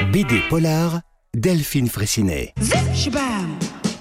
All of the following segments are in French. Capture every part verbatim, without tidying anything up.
B D Polar, Delphine Fraissinet. Zip, shebam.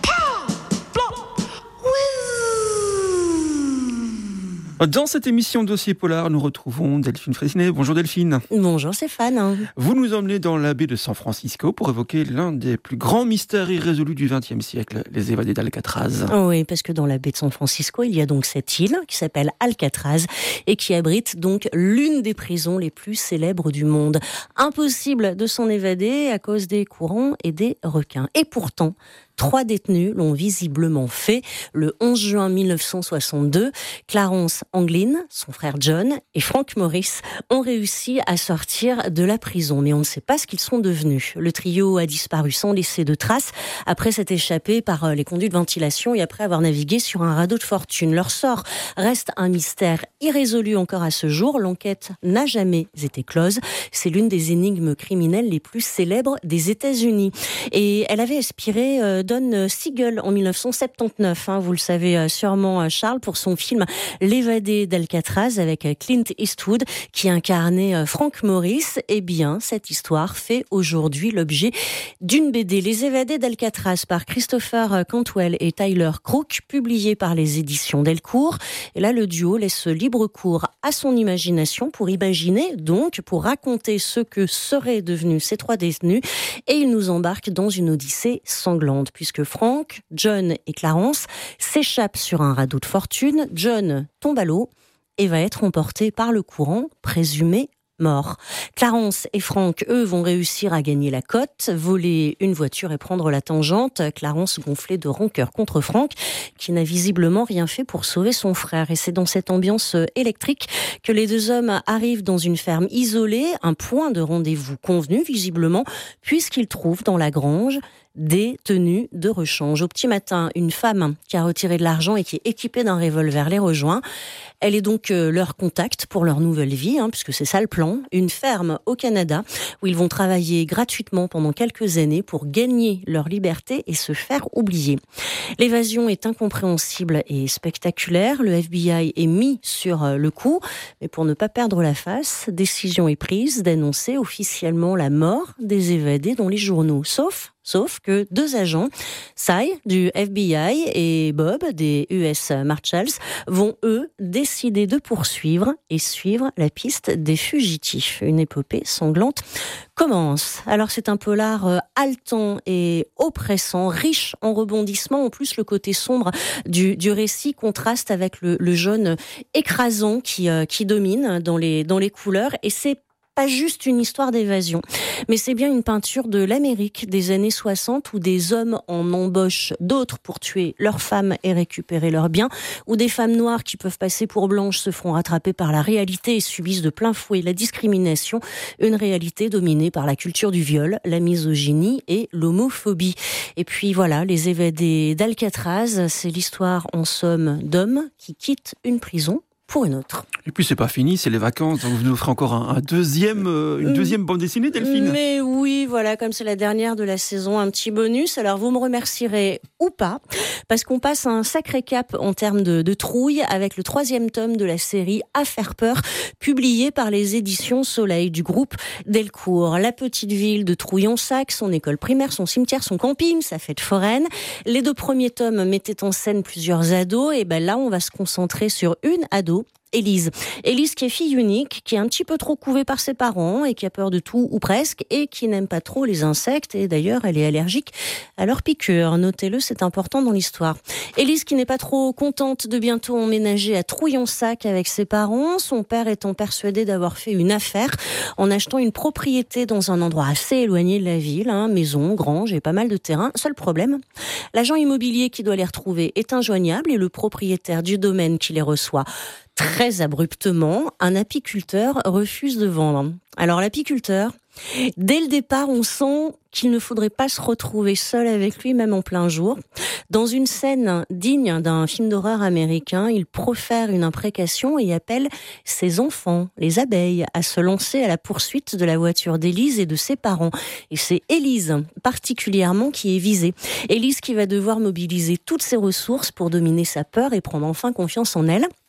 Dans cette émission Dossier Polar, nous retrouvons Delphine Fraissinet. Bonjour Delphine. Bonjour Stéphane. Vous nous emmenez dans la baie de San Francisco pour évoquer l'un des plus grands mystères irrésolus du vingtième siècle, les évadés d'Alcatraz. Oui, parce que dans la baie de San Francisco, il y a donc cette île qui s'appelle Alcatraz et qui abrite donc l'une des prisons les plus célèbres du monde. Impossible de s'en évader à cause des courants et des requins. Et pourtant, trois détenus l'ont visiblement fait. Le onze juin mille neuf cent soixante-deux, Clarence Anglin, son frère John et Frank Morris ont réussi à sortir de la prison. Mais on ne sait pas ce qu'ils sont devenus. Le trio a disparu sans laisser de traces après s'être échappé par les conduits de ventilation et après avoir navigué sur un radeau de fortune. Leur sort reste un mystère irrésolu encore à ce jour. L'enquête n'a jamais été close. C'est l'une des énigmes criminelles les plus célèbres des États-Unis. Et elle avait inspiré euh, Don Siegel en mille neuf cent soixante-dix-neuf, hein, vous le savez sûrement Charles, pour son film L'évadé d'Alcatraz avec Clint Eastwood qui incarnait Frank Morris. Eh bien, cette histoire fait aujourd'hui l'objet d'une B D, Les évadés d'Alcatraz par Christopher Cantwell et Tyler Crook, publiée par les éditions Delcourt. Et là, le duo laisse libre cours à son imagination pour imaginer, donc pour raconter ce que seraient devenus ces trois détenus. Et il nous embarque dans une odyssée sanglante, puisque Frank, John et Clarence s'échappent sur un radeau de fortune. John tombe à l'eau et va être emporté par le courant, présumé mort. Clarence et Frank, eux, vont réussir à gagner la côte, voler une voiture et prendre la tangente. Clarence gonflé de rancœur contre Frank, qui n'a visiblement rien fait pour sauver son frère. Et c'est dans cette ambiance électrique que les deux hommes arrivent dans une ferme isolée, un point de rendez-vous convenu, visiblement, puisqu'ils trouvent dans la grange des tenues de rechange. Au petit matin, une femme qui a retiré de l'argent et qui est équipée d'un revolver les rejoint. Elle est donc euh, leur contact pour leur nouvelle vie, hein, puisque c'est ça le plan. Une ferme au Canada où ils vont travailler gratuitement pendant quelques années pour gagner leur liberté et se faire oublier. L'évasion est incompréhensible et spectaculaire. Le F B I est mis sur euh, le coup, mais pour ne pas perdre la face, décision est prise d'annoncer officiellement la mort des évadés dans les journaux. Sauf Sauf que deux agents, Cy du F B I et Bob des U S Marshals, vont eux décider de poursuivre et suivre la piste des fugitifs. Une épopée sanglante commence. Alors c'est un polar haletant et oppressant, riche en rebondissements. En plus, le côté sombre du, du récit contraste avec le, le jaune écrasant qui, euh, qui domine dans les, dans les couleurs. Et c'est pas juste une histoire d'évasion, mais c'est bien une peinture de l'Amérique des années soixante où des hommes en embauchent d'autres pour tuer leurs femmes et récupérer leurs biens, où des femmes noires qui peuvent passer pour blanches se feront rattraper par la réalité et subissent de plein fouet la discrimination, une réalité dominée par la culture du viol, la misogynie et l'homophobie. Et puis voilà, les évadés d'Alcatraz, c'est l'histoire en somme d'hommes qui quittent une prison pour une autre. Et puis c'est pas fini, c'est les vacances, donc vous nous offrez encore un, un deuxième, euh, une deuxième bande dessinée, Delphine. Mais oui, voilà, comme c'est la dernière de la saison, un petit bonus. Alors vous me remercierez ou pas, parce qu'on passe un sacré cap en termes de, de trouille avec le troisième tome de la série À faire peur, publié par les éditions Soleil du groupe Delcourt. La petite ville de Trouillon-Sac, son école primaire, son cimetière, son camping, sa fête foraine. Les deux premiers tomes mettaient en scène plusieurs ados, et ben là on va se concentrer sur une ado, Élise. Élise qui est fille unique, qui est un petit peu trop couvée par ses parents et qui a peur de tout ou presque et qui n'aime pas trop les insectes et d'ailleurs elle est allergique à leurs piqûres. Notez-le, c'est important dans l'histoire. Élise qui n'est pas trop contente de bientôt emménager à Trouillon-Sac avec ses parents, son père étant persuadé d'avoir fait une affaire en achetant une propriété dans un endroit assez éloigné de la ville, hein, maison, grange et pas mal de terrain. Seul problème, l'agent immobilier qui doit les retrouver est injoignable et le propriétaire du domaine qui les reçoit très abruptement, un apiculteur refuse de vendre. Alors l'apiculteur, dès le départ, on sent qu'il ne faudrait pas se retrouver seul avec lui, même en plein jour. Dans une scène digne d'un film d'horreur américain, il profère une imprécation et appelle ses enfants, les abeilles, à se lancer à la poursuite de la voiture d'Élise et de ses parents. Et c'est Élise, particulièrement, qui est visée. Élise qui va devoir mobiliser toutes ses ressources pour dominer sa peur et prendre enfin confiance en elle.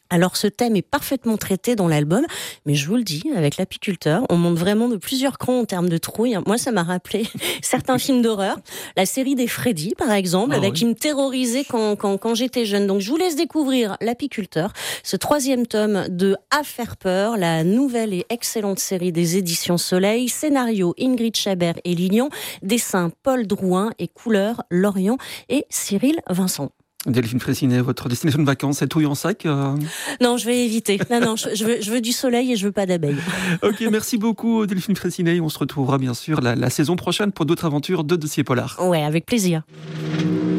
Alors ce thème est parfaitement traité dans l'album, mais je vous le dis, avec l'apiculteur, on monte vraiment de plusieurs crans en termes de trouille. Moi, ça m'a rappelé certains films d'horreur, la série des Freddy par exemple, Ah, avec oui. qui me terrorisait quand, quand, quand j'étais jeune. Donc je vous laisse découvrir l'apiculteur, ce troisième tome de À faire peur, la nouvelle et excellente série des éditions Soleil, scénario Ingrid Chabert et Lilian, dessin Paul Drouin et couleur Lorient et Cyril Vincent. Delphine Fraissinet, votre destination de vacances, c'est touille en sac euh... Non, je vais éviter. Non, non, je, je, veux, je veux du soleil et je veux pas d'abeilles. Ok, merci beaucoup Delphine Fraissinet. On se retrouvera bien sûr la, la saison prochaine pour d'autres aventures de dossiers polars. Ouais, avec plaisir.